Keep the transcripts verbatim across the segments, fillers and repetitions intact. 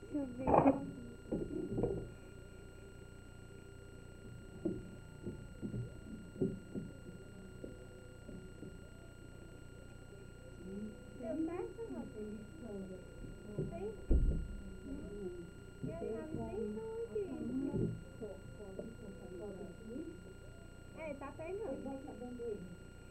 Deixa eu ver. Deu certo, não? Tem? E as naves nem estão aqui. É, tá pegando.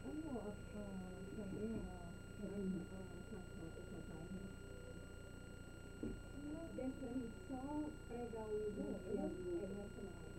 Deixa pra gente só pregar o livro e é nacional.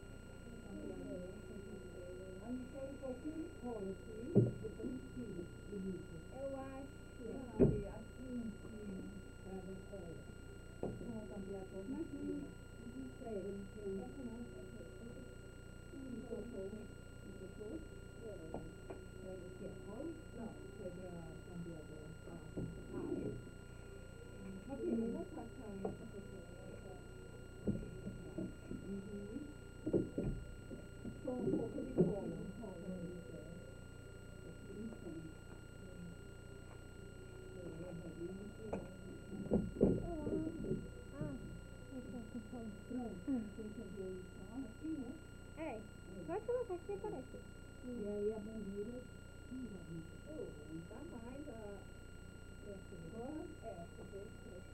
A gente tem um pouquinho de cola aqui, depois tira o livro. Eu acho que... Sabe, assim, assim, pra ver cola. Não, cambiar a cor, mas não. Não sei, eu não sei. Não, não, não. Colocou, colocou. Pega aqui a cola? Não, pega a cambiadora. Ah, é. Aqui, mas vou passar essa pessoa. Uhum. Só um pouco de cola. Pronto, tem que fazer isso aqui, né? É, pode colocar aqui, aparece. E aí a bandeira, não tá mais a... Agora, é, essa vez,